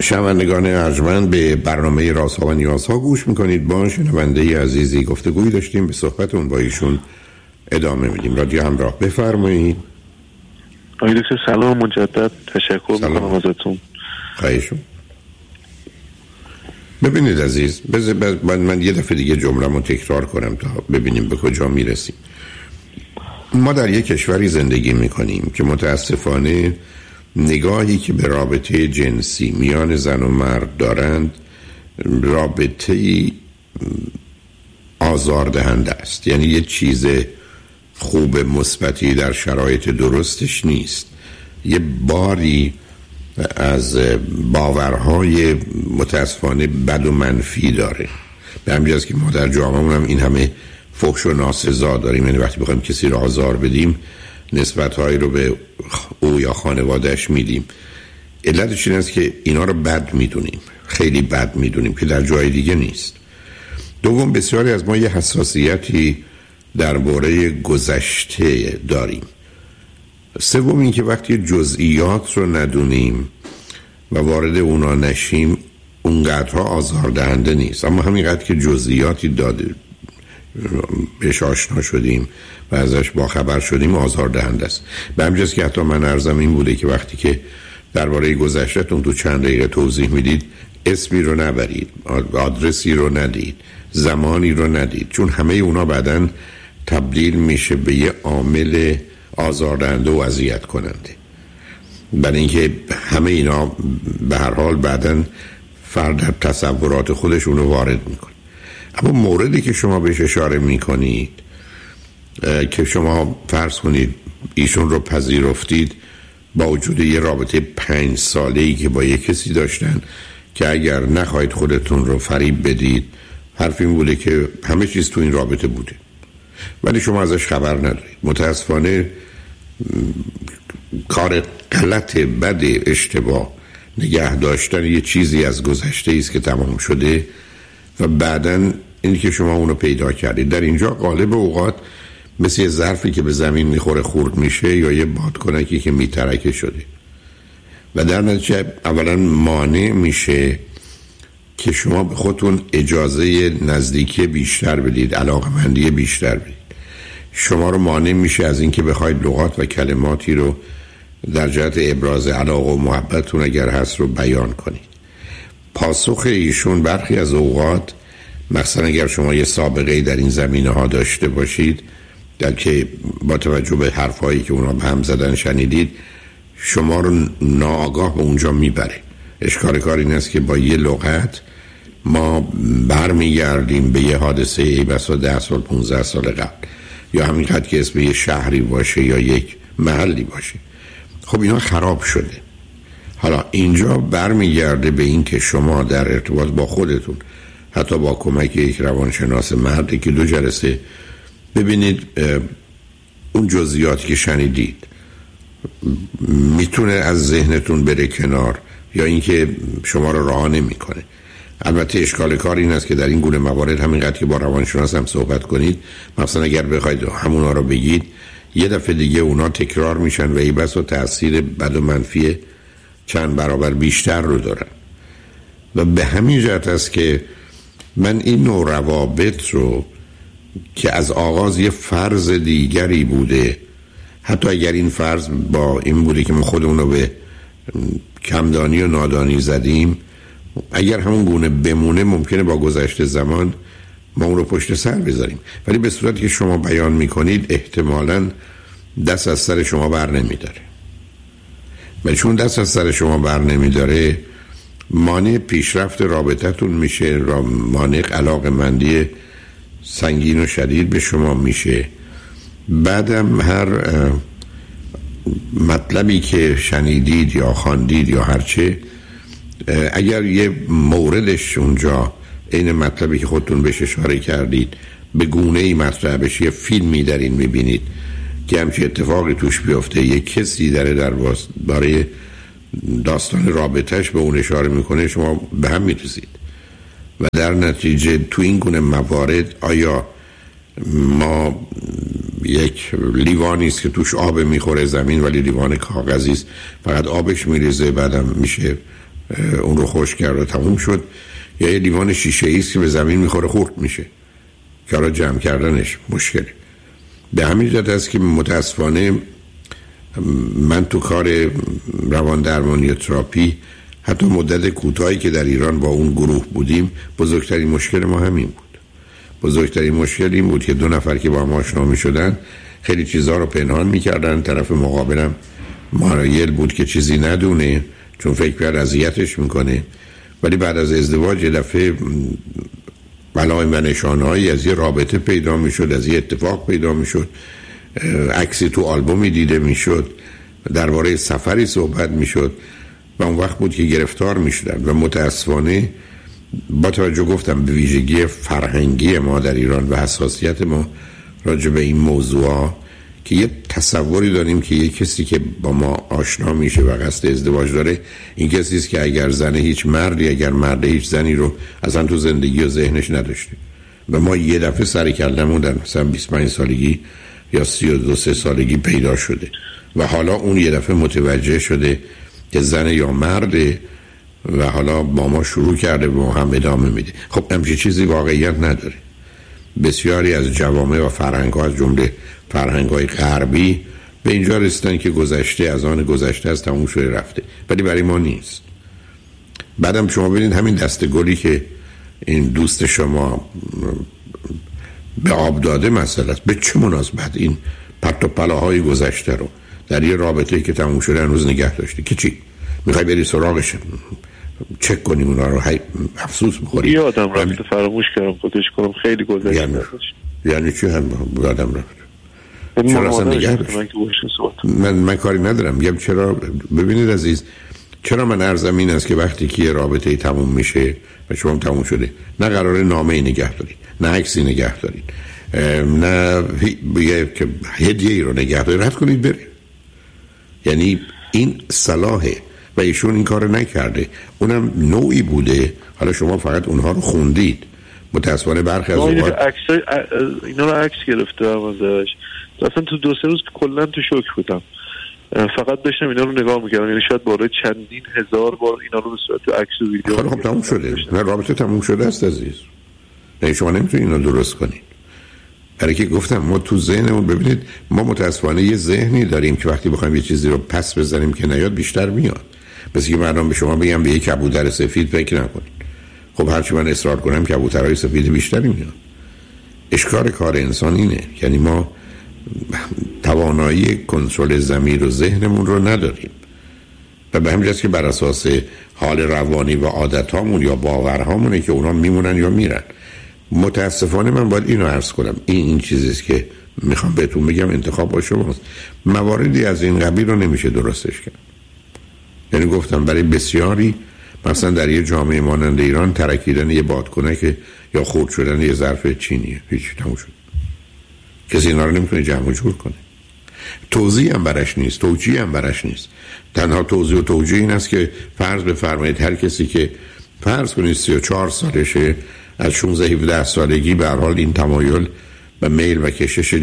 شنوندگان ارجمند به برنامه رازها و نیازها گوش میکنید. با شنونده عزیزی گفتگویی داشتیم، به صحبتون با ایشون ادامه میدیم. رادیو همراه، بفرمایید. آقای دکتر سلام، مجدد تشکر میکنم ازتون. خواهشون. ببینید عزیز، من یه دفعه دیگه جمله‌مو تکرار کنم تا ببینیم به کجا میرسیم. ما در یک کشوری زندگی میکنیم که متاسفانه نگاهی که به رابطه جنسی میان زن و مرد دارند رابطه‌ای آزاردهنده است. یعنی یه چیز خوب مثبتی در شرایط درستش نیست، یه باری از باورهای متاسفانه بد و منفی داره. به همین جاست که ما در جامعه‌مون هم این همه فحش و ناسزا داریم. یعنی وقتی بخوایم کسی رو آزار بدیم نسبت‌هایی رو به او یا خانواده‌اش میدیم. علتش این است که اینا رو بد میدونیم، خیلی بد میدونیم که در جای دیگه نیست. دوم، بسیاری از ما یه حساسیتی درباره گذشته داریم. سوم، این که وقتی جزئیات رو ندونیم و وارد اونا نشیم اونقدرها آزاردهنده نیست، اما همینقدر که جزئیاتی داده بهش آشنا شدیم و ازش باخبر شدیم آزاردهنده است. به همین جاست که حتی من عرضم این بوده که وقتی که درباره گذشته‌تون تو چند دقیقه توضیح میدید اسمی رو نبرید، آدرسی رو ندید، زمانی رو ندید، چون همه اونا بعداً تبدیل میشه به یه عامل آزاردهنده و اذیت کننده. برای اینکه همه اینا به هر حال بعداً فرد تصورات خودش اونو وارد میکنه. اما موردی که شما بهش اشاره میکنید که شما فرض کنید ایشون رو پذیرفتید با وجود یه رابطه 5 ساله‌ای که با یه کسی داشتن که اگر نخواهید خودتون رو فریب بدید حرف این بوده که همه چیز تو این رابطه بوده ولی شما ازش خبر ندارید. متاسفانه کار غلط، بد، اشتباه نگه داشتن یه چیزی از گذشته است که تمام شده و بعداً اینی که شما اونو پیدا کردید. در اینجا غالب اوقات مثل یه ظرفی که به زمین میخوره خورد میشه یا یه بادکنکی که میترکه شده و در نتیجه اولا مانع میشه که شما به خودتون اجازه نزدیکی بیشتر بدید، علاقمندی بیشتر بدید. شما رو مانع میشه از اینکه بخواید لغات و کلماتی رو در جهت ابراز علاقه و محبتتون اگر هست رو بیان کنید. پاسخ ایشون برخی از اوقات، مثلا اگر شما یه سابقه در این زمینه ها داشته باشید در که با توجه به حرفایی که اونا به هم زدن شنیدید شما رو ناآگاه به اونجا میبره. اشکال کار این است که با یه لغت ما برمیگردیم به یه حادثه ای بسا 10 سال 15 سال قبل یا همینقدر که اسم یه شهری باشه یا یک محلی باشه. خب اینا خراب شده. حالا اینجا برمیگرده به این که شما در ارتباط با خودتون حتی با کمک یک روانشناس مردی که 2 جلسه ببینید اون جزئیاتی که شنیدید میتونه از ذهنتون بره کنار یا اینکه شما رو رها نمیکنه. البته اشکال کار این است که در این گونه موارد همینقدر که با روانشناس هم صحبت کنید، مثلا اگر بخواید همونا رو بگید یه دفعه دیگه اونا تکرار میشن و ای بس و تأثیر بد و منفی چند برابر بیشتر رو دارن. و به همین جهت است که من این نوع روابط رو که از آغاز یه فرض دیگری بوده، حتی اگر این فرض با این بوده که ما خودمون رو به کمدانی و نادانی زدیم، اگر همون گونه بمونه ممکنه با گذشت زمان ما اون رو پشت سر بذاریم، ولی به صورتی که شما بیان میکنید احتمالاً دست از سر شما بر نمیداره و چون دست از سر شما بر نمیداره مانع پیشرفت رابطتون میشه، مانع علاقمندی سنگین و شدید به شما میشه. بعدم هر مطلبی که شنیدید یا خواندید یا هرچه اگر یه موردش اونجا این مطلبی که خودتون بهش اشاره کردید به گونه‌ای مطرح بشه، یه فیلمی در این میبینید که همچین اتفاقی توش بیفته، یه کسی برای داستان رابطهش به اون اشاره میکنه، شما به هم میرسید و در نتیجه تو این گونه موارد آیا ما یک لیوانی است که توش آب میخوره زمین ولی لیوان کاغذی است فقط آبش میریزه بعدم میشه اون رو خوش کرد و تموم شد، یا یه لیوان شیشه ایست که به زمین میخوره خورد میشه که حالا جمع کردنش مشکله. به همین جهت است که متاسفانه من تو کار روان درمانی و تراپی حتی مدت کوتاهی که در ایران با اون گروه بودیم، بزرگترین مشکل ما همین بود. بزرگترین مشکل این بود که دو نفر که با هم آشنا می شدن خیلی چیزها رو پنهان می کردن. طرف مقابلم مایل بود که چیزی ندونه چون فکر کرد اذیتش میکنه، ولی بعد از ازدواج یه دفعه علائم و نشانه‌هایی از یه رابطه پیدا می شد، از یه اتفاق پیدا می شد، عکسی تو آلبومی دیده می شد، درباره سفری صحبت می شد و اون وقت بود که گرفتار می شدن. و متاسفانه با توجه گفتم به ویژگی فرهنگی ما در ایران و حساسیت ما راجع به این موضوع که یه تصوری داریم که یه کسی که با ما آشنا میشه و قصد ازدواج داره این کسی است که اگر زنه هیچ مردی، اگر مرده هیچ زنی رو اصلا تو زندگی و ذهنش نداشته. و ما یه دفعه سر کلمون در مثلا 25 سالگی یا 32 سالگی پیدا شده و حالا اون یه دفعه متوجه شده که زن یا مرده و حالا با ما شروع کرده با هم ادامه میده. خب همچین چیزی واقعیت نداره. بسیاری از جوامع و فرهنگ‌ها از جمله فرهنگ‌های غربی به اینجا رسیدن که گذشته از آن گذشته است، تموم شده رفته، ولی برای ما نیست. بعدم شما ببینید همین دسته گلی که این دوست شما به آب داده مثلا به چه مناسبت این پرت و پلاهای گذشته رو در یه رابطه‌ای که تموم شده هنوز نگه داشتی؟ که چی؟ میخوای بری سراغش چک کنیم اونا رو؟ افسوس می‌خوری. یه آدم رفت فراموش کردم خودش کنم، خیلی گذشته. یعنی چی هم آدم رفت؟ چرا اصلا نگه داشت؟ من کاری ندارم. میگم چرا. ببینید عزیز، چرا من عرضم این است که وقتی که یه رابطه تموم میشه و شما تموم شده، نه قراره نامه نگه دارید، نه عکسی نگه دارید، نه بگه که هدیه‌ای رو نگه دارید، رد کنید برید. یعنی این صلاحه و ایشون این کار نکرده، اونم نوعی بوده. حالا شما فقط اونها رو خوندید. متاسفانه برخی از اوقات اینا رو عکس گرفتم ازش، اصلا تو 2-3 روز کلا تو شوک بودم، فقط داشتم اینا رو نگاه میکردم. یعنی شاید بالای چندین هزار بار اینا رو به صورت عکس و ویدیو. خب تموم شده، نه رابطه تموم شده است عزیز. نه شما نمیتونید اینو درست کنید. برای که گفتم ما تو ذهنمون، ببینید ما متاسفانه یه ذهنی داریم که وقتی بخوایم یه چیزی رو پس بزنیم که نیاد بیشتر میاد. مثل که مردم به شما بگم به یک کبوتر سفید فکر نکنید. خب هرچی من اصرار کنم کبوترهای سفید بیشتری میاد. اشکال کار انسان اینه، یعنی ما توانایی کنترل ضمیر و ذهنمون رو نداریم و به همین جاست که بر اساس حال روانی و عادتامون یا باورهامونه که اونا میمونن یا میرن. متاسفانه من باید اینو عرض کنم، این چیزیست که میخوام بهتون بگم، انتخاب با شماست. مواردی از این قبیل رو نمیشه درستش کرد. یعنی گفتم برای بسیاری، مثلا در یه جامعه مانند ایران، ترکیدن یه بادکنک یا خرد شدن یه ظرف چینیه، هیچ تموم شد. کسی اینا رو نمیتونه جمع و جور کنه. توضیح هم برش نیست، توجیه هم برش نیست. تنها توضیح و توجیه این است که فرض بفرمایید هر کسی که فرض کنید 34 سالشه، از 16-17 سالگی به هر حال این تمایل و میل و کشش